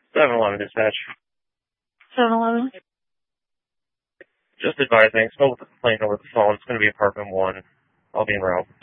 7-Eleven dispatch. 7-Eleven? Just advising, spoke with the complaint over the phone. It's going to be apartment 1. I'll be en route.